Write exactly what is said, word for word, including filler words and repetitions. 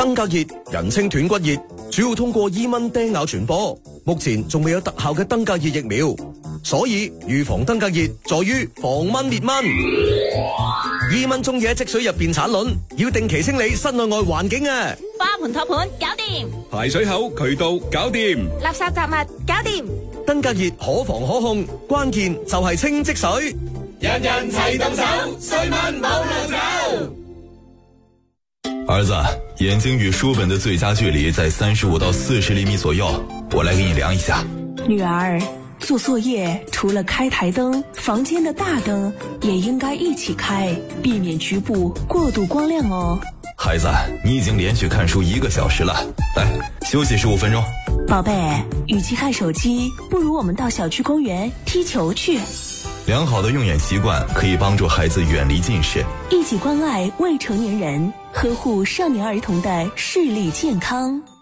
登革熱人稱斷骨熱，主要通過伊蚊叮咬傳播。目前仲未有特效嘅登革熱疫苗，所以預防登革熱在於防蚊滅蚊。伊蚊中意喺積水入邊產卵，要定期清理室內外環境啊！ 花盆托盤搞掂， 排水口渠道搞掂， 垃圾雜物搞掂。 登革熱可防可控，關鍵就係清積水。 人人齊動手，衰蚊冇路走。 兒子，眼睛與書本的最佳距離在三十五到四十厘米左右，我來給你量一下。 女兒，做作業除了開台燈，房間的大燈也應該一起開，避免局部過度光亮哦。 孩子，你已經連續看書一個小時了，來休息十五分鐘。 寶貝，與其看手機，不如我們到小區公園踢球去。 良好的用眼習慣可以幫助孩子遠離近視， 一起關愛未成年人，呵護少年兒童的視力健康。